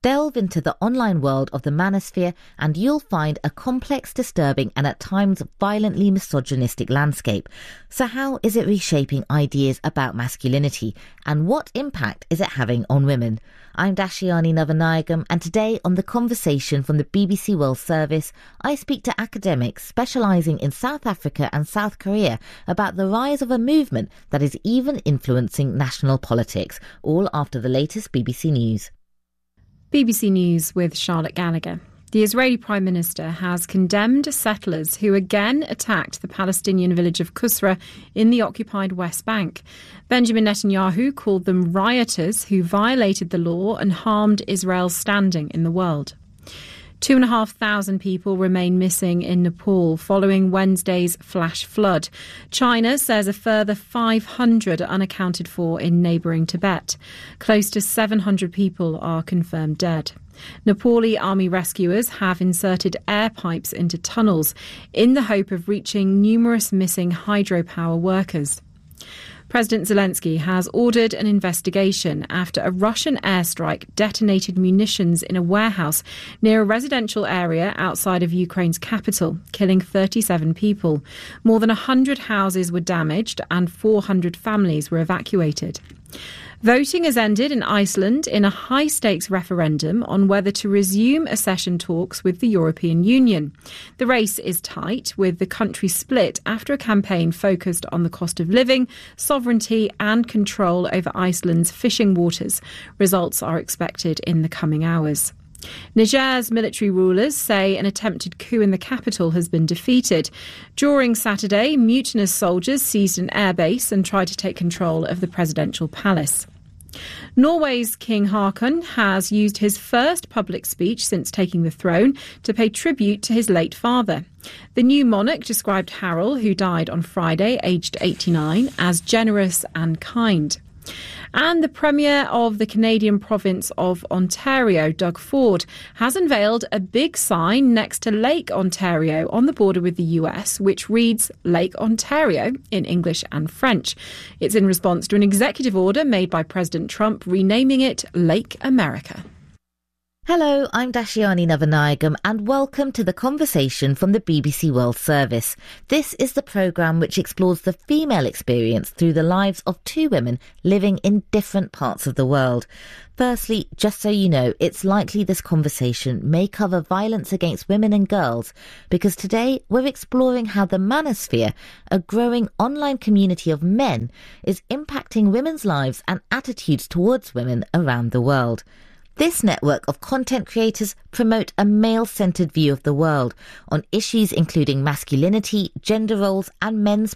Delve into the online world of the manosphere and you'll find a complex, disturbing and at times violently misogynistic landscape. So how is it reshaping ideas about masculinity and what impact is it having on women? I'm Dashiani Navanayagam, and today on The Conversation from the BBC World Service, I speak to academics specialising in South Africa and South Korea about the rise of a movement that is even influencing national politics, all after the latest BBC News. BBC News with Charlotte Gallagher. The Israeli Prime Minister has condemned settlers who again attacked the Palestinian village of Qusra in the occupied West Bank. Benjamin Netanyahu called them rioters who violated the law and harmed Israel's standing in the world. 2,500 people remain missing in Nepal following Wednesday's flash flood. China says a further 500 are unaccounted for in neighbouring Tibet. Close to 700 people are confirmed dead. Nepali army rescuers have inserted air pipes into tunnels in the hope of reaching numerous missing hydropower workers. President Zelensky has ordered an investigation after a Russian airstrike detonated munitions in a warehouse near a residential area outside of Ukraine's capital, killing 37 people. More than 100 houses were damaged and 400 families were evacuated. Voting has ended in Iceland in a high-stakes referendum on whether to resume accession talks with the European Union. The race is tight, with the country split after a campaign focused on the cost of living, sovereignty and control over Iceland's fishing waters. Results are expected in the coming hours. Niger's military rulers say an attempted coup in the capital has been defeated. During Saturday, mutinous soldiers seized an airbase and tried to take control of the presidential palace. Norway's King Haakon has used his first public speech since taking the throne to pay tribute to his late father. The new monarch described Harald, who died on Friday, aged 89, as generous and kind. And the Premier of the Canadian province of Ontario, Doug Ford, has unveiled a big sign next to Lake Ontario on the border with the US, which reads Lake Ontario in English and French. It's in response to an executive order made by President Trump renaming it Lake America. Hello, I'm Dashiani Navanayagam and welcome to The Conversation from the BBC World Service. This is the programme which explores the female experience through the lives of two women living in different parts of the world. Firstly, just so you know, it's likely this conversation may cover violence against women and girls, because today we're exploring how the manosphere, a growing online community of men, is impacting women's lives and attitudes towards women around the world. This network of content creators promote a male-centred view of the world on issues including masculinity, gender roles and men's